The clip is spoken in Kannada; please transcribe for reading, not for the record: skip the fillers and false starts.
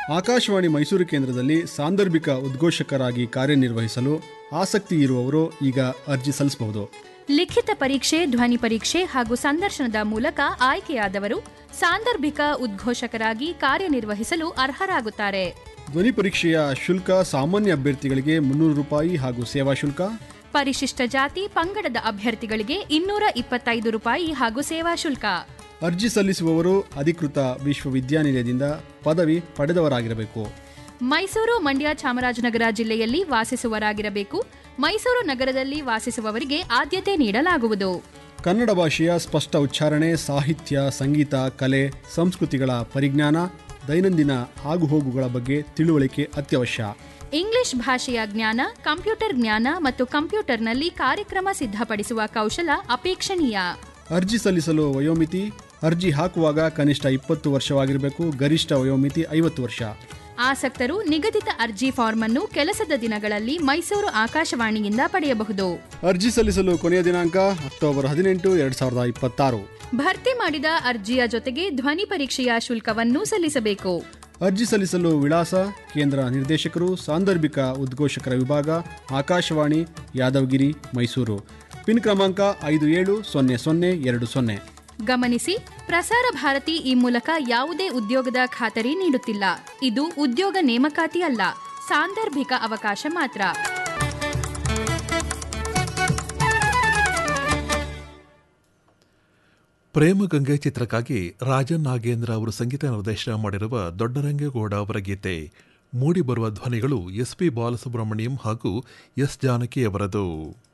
ಆಕಾಶವಾಣಿ ಮೈಸೂರು ಕೇಂದ್ರದಲ್ಲಿ ಸಾಂದರ್ಭಿಕ ಉದ್ಘೋಷಕರಾಗಿ ಕಾರ್ಯನಿರ್ವಹಿಸಲು ಆಸಕ್ತಿ ಇರುವವರು ಈಗ ಅರ್ಜಿ ಸಲ್ಲಿಸಬಹುದು. ಲಿಖಿತ ಪರೀಕ್ಷೆ, ಧ್ವನಿ ಪರೀಕ್ಷೆ ಹಾಗೂ ಸಂದರ್ಶನದ ಮೂಲಕ ಆಯ್ಕೆಯಾದವರು ಸಾಂದರ್ಭಿಕ ಉದ್ಘೋಷಕರಾಗಿ ಕಾರ್ಯನಿರ್ವಹಿಸಲು ಅರ್ಹರಾಗುತ್ತಾರೆ. ಧ್ವನಿ ಪರೀಕ್ಷೆಯ ಶುಲ್ಕ ಸಾಮಾನ್ಯ ಅಭ್ಯರ್ಥಿಗಳಿಗೆ ₹300 ಹಾಗೂ ಸೇವಾ ಶುಲ್ಕ, ಪರಿಶಿಷ್ಟ ಜಾತಿ ಪಂಗಡದ ಅಭ್ಯರ್ಥಿಗಳಿಗೆ ₹225 ಹಾಗೂ ಸೇವಾ ಶುಲ್ಕ. ಅರ್ಜಿ ಸಲ್ಲಿಸುವವರು ಅಧಿಕೃತ ವಿಶ್ವವಿದ್ಯಾನಿಲಯದಿಂದ ಪದವಿ ಪಡೆದವರಾಗಿರಬೇಕು. ಮೈಸೂರು, ಮಂಡ್ಯ, ಚಾಮರಾಜನಗರ ಜಿಲ್ಲೆಯಲ್ಲಿ ವಾಸಿಸುವವರಾಗಿರಬೇಕು. ಮೈಸೂರು ನಗರದಲ್ಲಿ ವಾಸಿಸುವವರಿಗೆ ಆದ್ಯತೆ ನೀಡಲಾಗುವುದು. ಕನ್ನಡ ಭಾಷೆಯ ಸ್ಪಷ್ಟ ಉಚ್ಚಾರಣೆ, ಸಾಹಿತ್ಯ, ಸಂಗೀತ, ಕಲೆ, ಸಂಸ್ಕೃತಿಗಳ ಪರಿಜ್ಞಾನ, ದೈನಂದಿನ ಆಗುಹೋಗುಗಳ ಬಗ್ಗೆ ತಿಳುವಳಿಕೆ ಅತ್ಯವಶ್ಯ. ಇಂಗ್ಲಿಷ್ ಭಾಷೆಯ ಜ್ಞಾನ, ಕಂಪ್ಯೂಟರ್ ಜ್ಞಾನ ಮತ್ತು ಕಂಪ್ಯೂಟರ್ನಲ್ಲಿ ಕಾರ್ಯಕ್ರಮ ಸಿದ್ಧಪಡಿಸುವ ಕೌಶಲ ಅಪೇಕ್ಷಣೀಯ. ಅರ್ಜಿ ಸಲ್ಲಿಸಲು ವಯೋಮಿತಿ: ಅರ್ಜಿ ಹಾಕುವಾಗ ಕನಿಷ್ಠ 20 ವರ್ಷವಾಗಿರಬೇಕು. ಗರಿಷ್ಠ ವಯೋಮಿತಿ 50 ವರ್ಷ. ಆಸಕ್ತರು ನಿಗದಿತ ಅರ್ಜಿ ಫಾರ್ಮ್ ಅನ್ನು ಕೆಲಸದ ದಿನಗಳಲ್ಲಿ ಮೈಸೂರು ಆಕಾಶವಾಣಿಯಿಂದ ಪಡೆಯಬಹುದು. ಅರ್ಜಿ ಸಲ್ಲಿಸಲು ಕೊನೆಯ ದಿನಾಂಕ ಅಕ್ಟೋಬರ್ 18, 2026. ಭರ್ತಿ ಮಾಡಿದ ಅರ್ಜಿಯ ಜೊತೆಗೆ ಧ್ವನಿ ಪರೀಕ್ಷೆಯ ಶುಲ್ಕವನ್ನು ಸಲ್ಲಿಸಬೇಕು. ಅರ್ಜಿ ಸಲ್ಲಿಸಲು ವಿಳಾಸ: ಕೇಂದ್ರ ನಿರ್ದೇಶಕರು, ಸಾಂದರ್ಭಿಕ ಉದ್ಘೋಷಕರ ವಿಭಾಗ, ಆಕಾಶವಾಣಿ, ಯಾದವಗಿರಿ, ಮೈಸೂರು. ಪಿನ್ ಕ್ರಮಾಂಕ 570020. ಗಮನಿಸಿ, ಪ್ರಸಾರ ಭಾರತಿ ಈ ಮೂಲಕ ಯಾವುದೇ ಉದ್ಯೋಗದ ಖಾತರಿ ನೀಡುತ್ತಿಲ್ಲ. ಇದು ಉದ್ಯೋಗ ನೇಮಕಾತಿ ಅಲ್ಲ, ಸಾಂದರ್ಭಿಕ ಅವಕಾಶ ಮಾತ್ರ. ಪ್ರೇಮಗಂಗೆ ಚಿತ್ರಕ್ಕಾಗಿ ರಾಜನ್ ನಾಗೇಂದ್ರ ಅವರು ಸಂಗೀತ ನಿರ್ದೇಶನ ಮಾಡಿರುವ ದೊಡ್ಡರಂಗೇಗೌಡ ಅವರ ಗೀತೆ. ಮೂಡಿಬರುವ ಧ್ವನಿಗಳು SP ಬಾಲಸುಬ್ರಹ್ಮಣ್ಯಂ ಹಾಗೂ S ಜಾನಕಿ ಅವರದು.